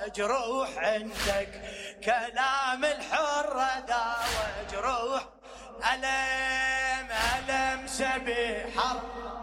جروح عندك، كلام الحرة داوى جروح. ألم سبي حرب